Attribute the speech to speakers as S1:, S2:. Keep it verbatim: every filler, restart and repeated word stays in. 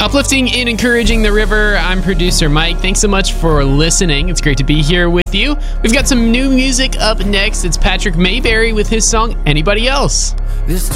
S1: Uplifting and encouraging the river. I'm producer Mike. Thanks so much for listening. It's great to be here with you. We've got some new music up next. It's Patrick Mayberry with his song Anybody Else.
S2: This